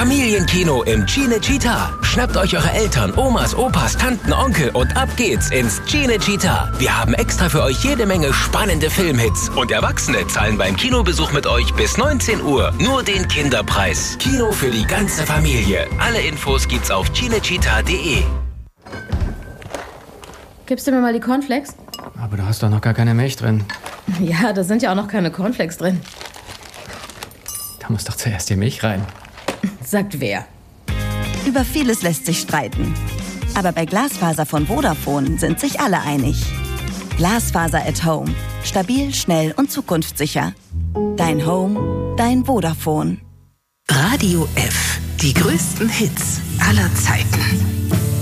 Familienkino im Cinecittà. Schnappt euch eure Eltern, Omas, Opas, Tanten, Onkel und ab geht's ins Cinecittà. Wir haben extra für euch jede Menge spannende Filmhits. Und Erwachsene zahlen beim Kinobesuch mit euch bis 19 Uhr nur den Kinderpreis. Kino für die ganze Familie. Alle Infos gibt's auf cinecittà.de. Gibst du mir mal die Cornflakes? Aber da hast doch noch gar keine Milch drin. Ja, da sind ja auch noch keine Cornflakes drin. Da muss doch zuerst die Milch rein. Sagt wer? Über vieles lässt sich streiten. Aber bei Glasfaser von Vodafone sind sich alle einig. Glasfaser at Home. Stabil, schnell und zukunftssicher. Dein Home, dein Vodafone. Radio F. Die größten Hits aller Zeiten.